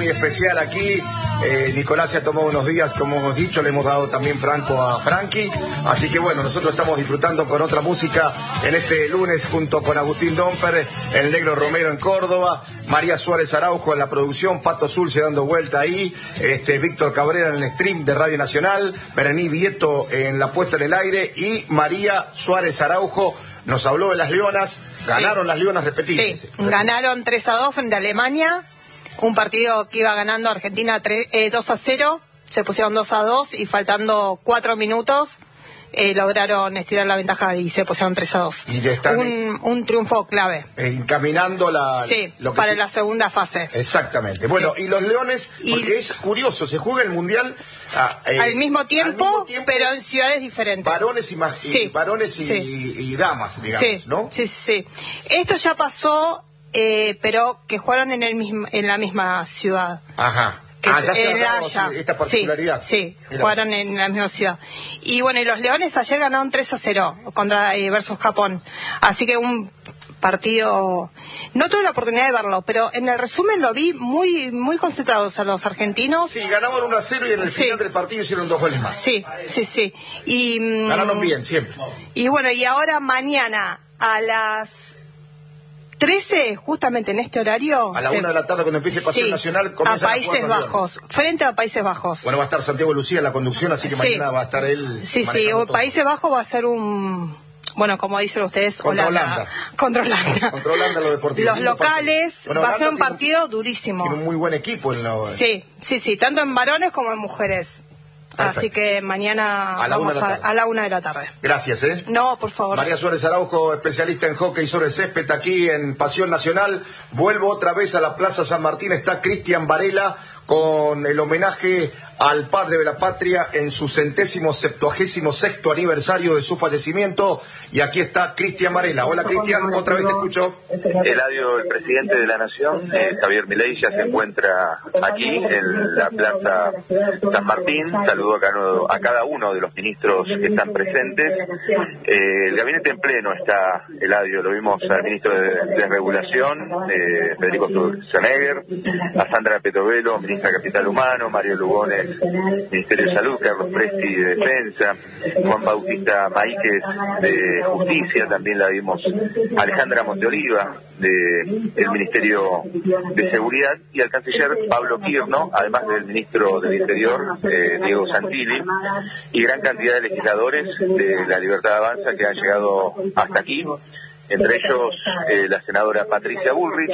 muy especial aquí. Nicolás se ha tomado unos días, como hemos dicho, le hemos dado también Franco a Frankie. Así que bueno, nosotros estamos disfrutando con otra música en este lunes junto con Agustín Domper, el Negro Romero en Córdoba, María Suárez Araujo en la producción, Pato Zulce dando vuelta ahí, Víctor Cabrera en el stream de Radio Nacional, Berení Vieto en la puesta en el aire y María Suárez Araujo nos habló de las Leonas. Ganaron las Leonas, repetimos. Sí, ganaron 3-2 frente a Alemania, un partido que iba ganando Argentina 2-0, se pusieron 2-2 y faltando 4 minutos lograron estirar la ventaja y se pusieron 3-2. Y ya están un triunfo clave. Encaminando para la segunda fase. Exactamente. Bueno, y los Leones, porque es curioso, se juega el Mundial al mismo tiempo, pero en ciudades diferentes. Varones y damas, digamos, ¿no? Sí. Esto ya pasó, pero que jugaron en la misma ciudad. Ajá. Ya se esta particularidad. Sí, jugaron en la misma ciudad. Y bueno, y los Leones ayer ganaron 3-0 versus Japón. Así que un partido... No tuve la oportunidad de verlo, pero en el resumen lo vi muy concentrados a los argentinos. Sí, ganaban 1-0 y en el final del partido hicieron 2 goles más. Sí. Y, ganaron bien, siempre. Y bueno, y ahora mañana a las 13, justamente en este horario... A la 1 de la tarde, cuando empiece el Paseo Nacional, comienza a Países Bajos, frente a Países Bajos. Bueno, va a estar Santiago Lucía en la conducción, así que mañana va a estar él... Sí, Países Bajos va a ser bueno, como dicen ustedes, contra Holanda. Contra Holanda lo deportivo. Los locales, va a ser un partido durísimo. Tiene un muy buen equipo. Sí, tanto en varones como en mujeres. Perfecto. Así que mañana a la 1 de la tarde. Gracias, No, por favor. María Suárez Araujo, especialista en hockey sobre césped, aquí en Pasión Nacional. Vuelvo otra vez a la Plaza San Martín. Está Cristian Varela con el homenaje al padre de la patria en su 176º aniversario de su fallecimiento. Y aquí está Cristian Varela. Hola, Cristian, otra vez te escucho. Eladio, el presidente de la Nación, Javier Milei, ya se encuentra aquí en la Plaza San Martín. Saludo a cada uno de los ministros que están presentes. El gabinete en pleno está, Eladio, lo vimos al ministro de Regulación, Federico Sturzenegger, a Sandra Petovelo, ministra de Capital Humano, Mario Lugones, Ministerio de Salud, Carlos Presti de Defensa, Juan Bautista Maíquez de Justicia, también la vimos Alejandra Monteoliva del Ministerio de Seguridad y al canciller Pablo Quirno, además del ministro del Interior, Diego Santilli, y gran cantidad de legisladores de La Libertad Avanza que han llegado hasta aquí. Entre ellos la senadora Patricia Bullrich.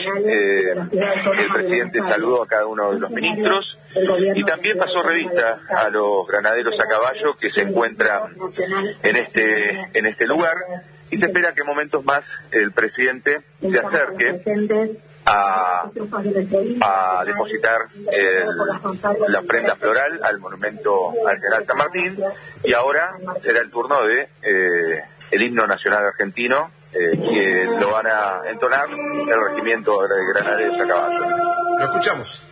El presidente saludó a cada uno de los ministros y también pasó revista a los granaderos a caballo que se encuentran en este lugar, y se espera que en momentos más el presidente se acerque a depositar la ofrenda floral al monumento al general San Martín, y ahora será el turno de el himno nacional argentino, que lo van a entonar el regimiento de granaderos a caballo. Lo escuchamos.